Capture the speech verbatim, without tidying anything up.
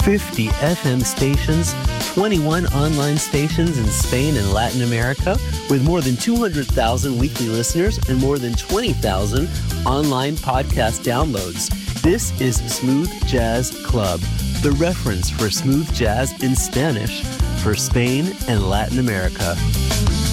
fifty F M stations, twenty-one online stations in Spain and Latin America, with more than two hundred thousand weekly listeners and more than twenty thousand online podcast downloads. This is Smooth Jazz Club, the reference for smooth jazz in Spanish for Spain and Latin America.